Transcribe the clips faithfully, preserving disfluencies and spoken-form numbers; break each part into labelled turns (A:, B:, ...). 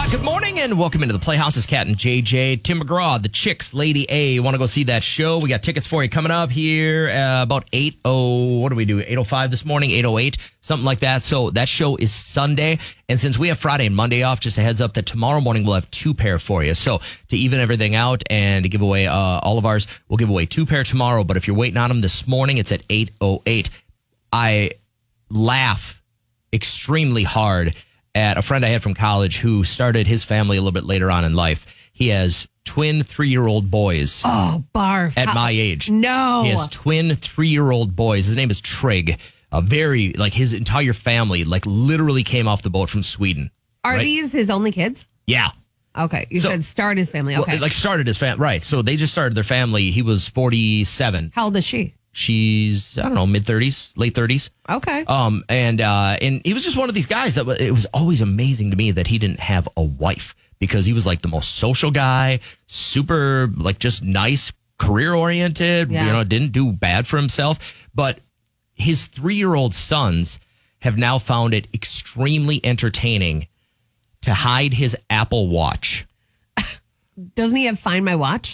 A: Good morning and welcome into the Playhouse. It's Cat and J J. Tim McGraw, the Chicks, Lady A. You want to go see that show? We got tickets for you coming up here uh, about eight oh, what do we do? eight oh five this morning, eight oh eight, something like that. So that show is Sunday. And since we have Friday and Monday off, just a heads up that tomorrow morning we'll have two pair for you. So to even everything out and to give away uh, all of ours, we'll give away two pair tomorrow. But if you're waiting on them this morning, it's at eight oh eight. I laugh extremely hard at a friend I had from college who started his family a little bit later on in life. He has twin three-year-old boys.
B: Oh, barf.
A: At
B: How?
A: my age.
B: No.
A: He has twin three-year-old boys. His name is Trig. A very, like, his entire family, like, literally came off the boat from Sweden.
B: Are
A: right?
B: these his only kids?
A: Yeah.
B: Okay. You
A: So-
B: said start his family. Okay.
A: Well, like, started his family. Right. So they just started their family. He was forty-seven.
B: How old is she?
A: She's, I don't know, mid-thirties, late thirties.
B: Okay.
A: Um, and uh, and he was just one of these guys that it was always amazing to me that he didn't have a wife because he was like the most social guy, super like just nice, career oriented.
B: Yeah.
A: You know, didn't do bad for himself. But his three year old sons have now found it extremely entertaining to hide his Apple Watch.
B: Doesn't he have Find My Watch?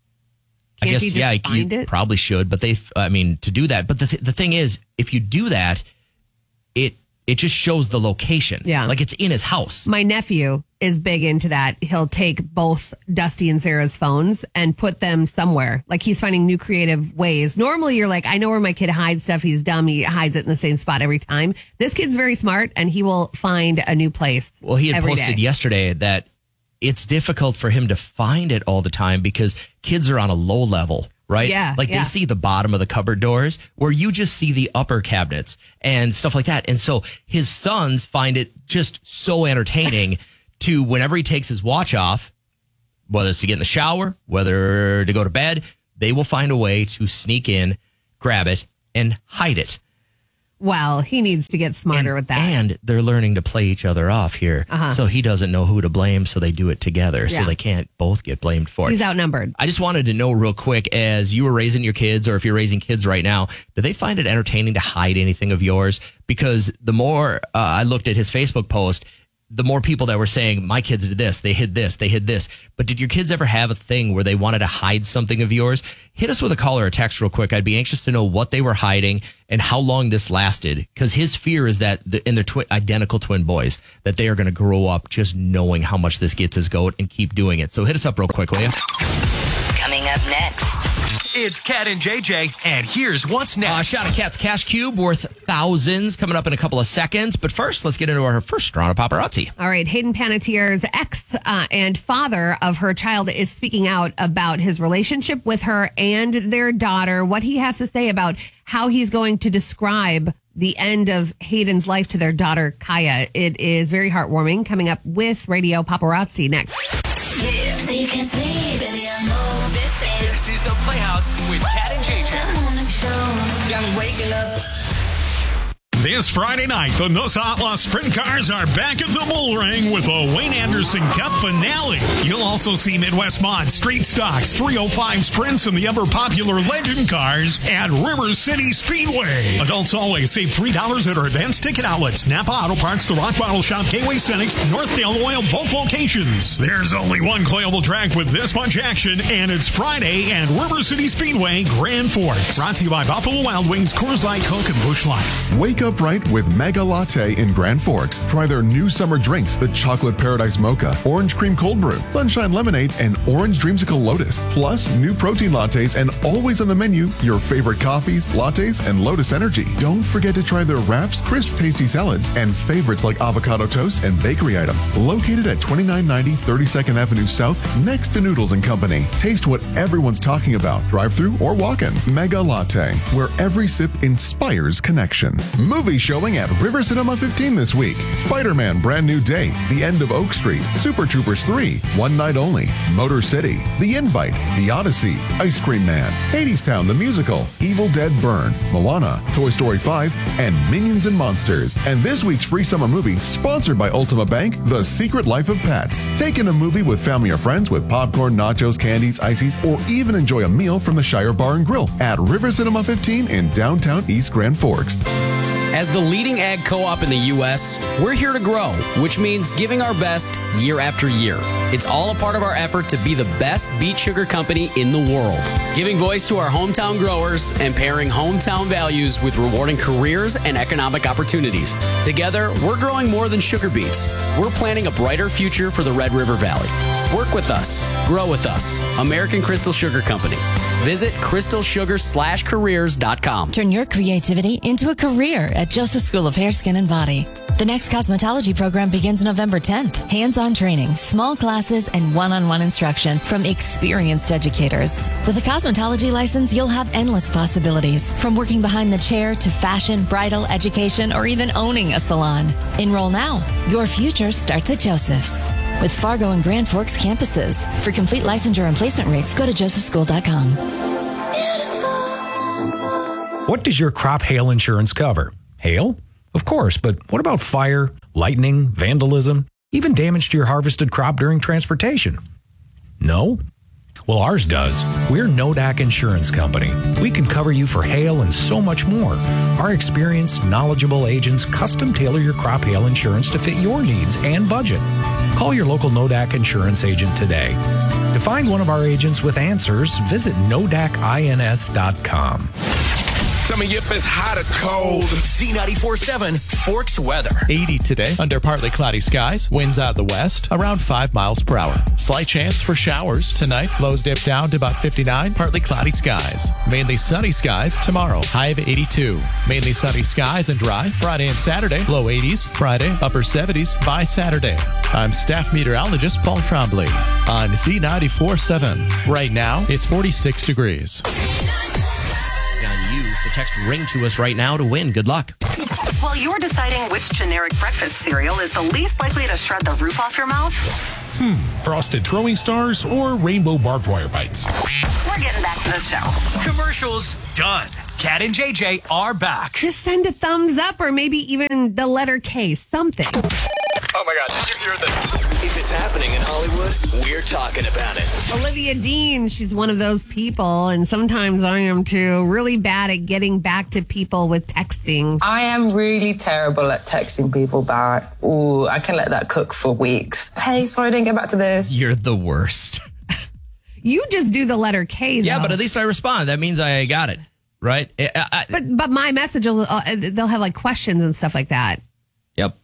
A: I
B: Can't
A: guess,
B: he just
A: yeah,
B: find
A: you
B: it?
A: probably should, but they, I mean, to do that. But the, th- the thing is, if you do that, it it just shows the location.
B: Yeah.
A: Like it's in his house.
B: My nephew is big into that. He'll take both Dusty and Sarah's phones and put them somewhere. Like he's finding new creative ways. Normally you're like, I know where my kid hides stuff. He's dumb. He hides it in the same spot every time. This kid's very smart and he will find a new place.
A: Well, he had
B: every
A: posted
B: day.
A: yesterday that it's difficult for him to find it all the time because kids are on a low level, right?
B: Yeah,
A: Like
B: yeah.
A: they see the bottom of the cupboard doors where you just see the upper cabinets and stuff like that. And so his sons find it just so entertaining to whenever he takes his watch off, whether it's to get in the shower, whether to go to bed, they will find a way to sneak in, grab it, and hide it.
B: Well, he needs to get smarter
A: and,
B: with that.
A: And they're learning to play each other off here.
B: Uh-huh.
A: So he doesn't know who to blame, so they do it together.
B: Yeah.
A: So they can't both get blamed for it.
B: He's outnumbered.
A: I just wanted to know real quick, as you were raising your kids, or if you're raising kids right now, do they find it entertaining to hide anything of yours? Because the more uh, I looked at his Facebook post, the more people that were saying, my kids did this, they hid this, they hid this. But did your kids ever have a thing where they wanted to hide something of yours? Hit us with a call or a text real quick. I'd be anxious to know what they were hiding and how long this lasted. Because his fear is that the, in their twi- identical twin boys, that they are going to grow up just knowing how much this gets his goat and keep doing it. So hit us up real quick, will you?
C: Coming up next.
D: It's Cat and J J, and here's what's next.
A: Uh, shout out Cat's Cash Cube worth thousands coming up in a couple of seconds. But first, let's get into our first round of paparazzi.
B: All right. Hayden Panettiere's ex uh, and father of her child is speaking out about his relationship with her and their daughter, what he has to say about how he's going to describe the end of Hayden's life to their daughter, Kaya. It is very heartwarming. Coming up with Radio Paparazzi next.
E: Yeah, so you can see, baby, I know this is
D: This is the Playhouse with Cat and J J.
E: the morning show. I'm waking up.
F: This Friday night, the Noosa Outlaw Sprint Cars are back at the Bull Ring with the Wayne Anderson Cup finale. You'll also see Midwest Mod, Street Stocks, three oh five Sprints, and the ever-popular Legend Cars at River City Speedway. Adults always save three dollars at our advanced ticket outlets, Napa Auto Parts, the Rock Bottle Shop, Gateway Cenex, Northdale Oil, both locations. There's only one coilable track with this much action, and it's Friday at River City Speedway, Grand Forks. Brought to you by Buffalo Wild Wings, Coors Light, Coke, and Busch Light.
G: Wake up right with Mega Latte in Grand Forks. Try their new summer drinks, the Chocolate Paradise Mocha, Orange Cream Cold Brew, Sunshine Lemonade, and Orange Dreamsicle Lotus. Plus, new protein lattes and always on the menu, your favorite coffees, lattes, and Lotus Energy. Don't forget to try their wraps, crisp tasty salads, and favorites like avocado toast and bakery items. Located at twenty-nine ninety thirty-second Avenue South, next to Noodles and Company. Taste what everyone's talking about, drive-through or walk-in. Mega Latte, where every sip inspires connection. Movie showing at River Cinema fifteen this week. Spider-Man Brand New Day, The End of Oak Street, Super Troopers three, One Night Only, Motor City, The Invite, The Odyssey, Ice Cream Man, Hadestown the Musical, Evil Dead Burn, Moana, Toy Story five, and Minions and Monsters. And this week's free summer movie, sponsored by Ultima Bank, The Secret Life of Pets. Take in a movie with family or friends with popcorn, nachos, candies, ices, or even enjoy a meal from the Shire Bar and Grill at River Cinema fifteen in downtown East Grand Forks.
H: As the leading ag co-op in the U S, we're here to grow, which means giving our best year after year. It's all a part of our effort to be the best beet sugar company in the world, giving voice to our hometown growers and pairing hometown values with rewarding careers and economic opportunities. Together, we're growing more than sugar beets. We're planning a brighter future for the Red River Valley. Work with us. Grow with us. American Crystal Sugar Company. Visit crystal sugar slash careers dot com.
I: Turn your creativity into a career at Joseph School of Hair, Skin, and Body. The next cosmetology program begins November tenth. Hands-on training, small classes, and one-on-one instruction from experienced educators. With a cosmetology license, you'll have endless possibilities, from working behind the chair to fashion, bridal, education, or even owning a salon. Enroll now. Your future starts at Joseph's. With Fargo and Grand Forks campuses. For complete licensure and placement rates, go to joseph school dot com.
J: What does your crop hail insurance cover? Hail? Of course, but what about fire, lightning, vandalism, even damage to your harvested crop during transportation? No? Well, ours does. We're Nodak Insurance Company. We can cover you for hail and so much more. Our experienced, knowledgeable agents custom tailor your crop hail insurance to fit your needs and budget. Call your local Nodak Insurance agent today. To find one of our agents with answers, visit nodak ins dot com.
K: Tell me if it's hot or cold.
D: Z ninety-four point seven Forks weather.
L: eighty today under partly cloudy skies. Winds out of the west around five miles per hour. Slight chance for showers tonight. Lows dip down to about fifty-nine. Partly cloudy skies. Mainly sunny skies tomorrow. High of eighty-two. Mainly sunny skies and dry. Friday and Saturday. Low eighties. Friday upper seventies by Saturday. I'm staff meteorologist Paul Trombley on Z ninety-four point seven. Right now it's forty-six degrees.
A: The text ring to us right now to win. Good luck.
M: While you're deciding which generic breakfast cereal is the least likely to shred the roof off your mouth,
N: Hmm, Frosted Throwing Stars or Rainbow Barbed Wire Bites?
M: we're getting back to the show.
D: Commercials done. Cat and J J are back.
B: Just send a thumbs up or maybe even the letter K, something.
D: Oh my God, did you hear this?
O: If it's happening in Hollywood, we're talking about it.
B: Olivia Dean, she's one of those people, and sometimes I am too, really bad at getting back to people with texting.
P: I am really terrible at texting people back. Ooh, I can let that cook for weeks. Hey, sorry I didn't get back to this.
A: You're the worst.
B: You just do the letter K, though.
A: Yeah, but at least I respond. That means I got it, right? I, I,
B: but but my message, will, uh, they'll have like questions and stuff like that.
A: Yep.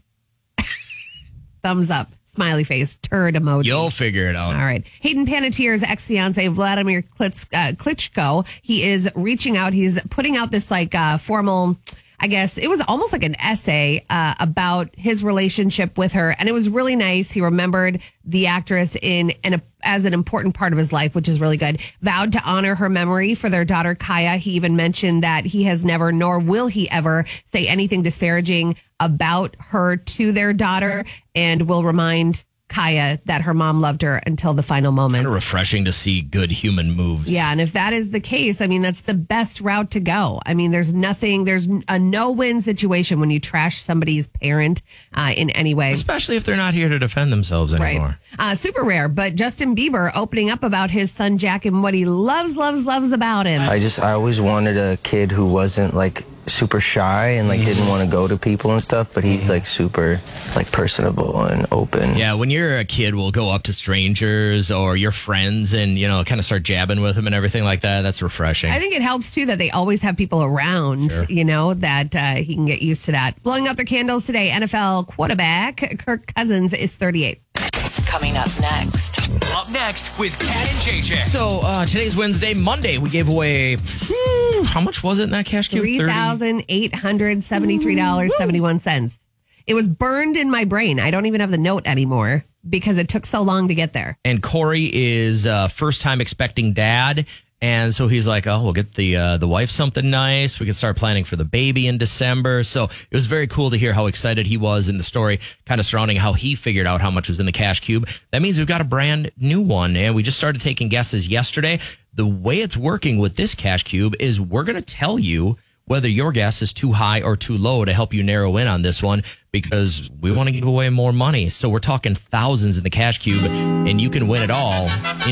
B: Thumbs up, smiley face, turd emoji.
A: You'll figure it out.
B: All right. Hayden Panettiere's ex-fiance, Vladimir Klitsch, uh, Klitschko, he is reaching out. He's putting out this like uh, formal, I guess, it was almost like an essay uh, about his relationship with her. And it was really nice. He remembered the actress in an, as an important part of his life, which is really good. Vowed to honor her memory for their daughter, Kaya. He even mentioned that he has never, nor will he ever, say anything disparaging about her to their daughter, and will remind Kaya that her mom loved her until the final moments.
A: Kind of refreshing to see good human moves.
B: Yeah, and if that is the case, I mean, that's the best route to go. I mean, there's nothing, there's a no-win situation when you trash somebody's parent uh, in any way.
A: Especially if they're not here to defend themselves anymore.
B: Right. Uh, super rare, but Justin Bieber opening up about his son Jack and what he loves, loves, loves about him.
Q: I just, I always wanted a kid who wasn't like super shy and like mm-hmm. didn't want to go to people and stuff, but he's mm-hmm. like super like personable and open.
A: Yeah, when you're a kid, we'll go up to strangers or your friends and, you know, kind of start jabbing with them and everything like that. That's refreshing.
B: I think it helps too that they always have people around,
A: sure.
B: you know, that uh, he can get used to that. Blowing out their candles today, N F L quarterback Kirk Cousins is thirty-eight.
M: Coming up next.
D: Up next with Cat and J J.
A: So uh, today's Wednesday. Monday, we gave away, hmm, how much was it in that cash cube?
B: three thousand eight hundred seventy-three dollars and seventy-one cents. It was burned in my brain. I don't even have the note anymore because it took so long to get there.
A: And Corey is uh, first time expecting dad. And so he's like, oh, we'll get the uh, the wife something nice. We can start planning for the baby in December. So it was very cool to hear how excited he was in the story, kind of surrounding how he figured out how much was in the cash cube. That means we've got a brand new one. And we just started taking guesses yesterday. The way it's working with this cash cube is we're going to tell you whether your guess is too high or too low to help you narrow in on this one, because we want to give away more money. So we're talking thousands in the cash cube, and you can win it all